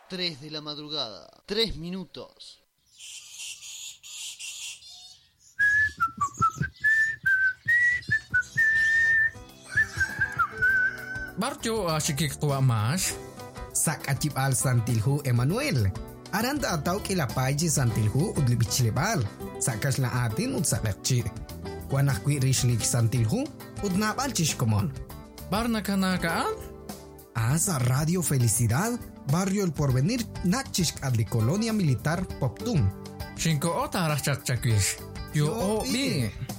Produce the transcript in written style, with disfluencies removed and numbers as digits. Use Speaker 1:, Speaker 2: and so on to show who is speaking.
Speaker 1: 3 de la madrugada, 3 minutos.
Speaker 2: Barjo asyik tua mas.
Speaker 3: Sak acip al santilhu Emmanuel. Aranda atau kila paji santilhu udli bichlebal. Sakas la atin ud sakakci. Kuanak kwi rishlik santilhu ud nabal chishkomon.
Speaker 2: Bar nakanakaan?
Speaker 3: Asa Radio Felicidad, Barrio El Porvenir, nakchisk adli Colonia Militar Poptum.
Speaker 2: Shinko otarach chakchakwish. Yo o bi.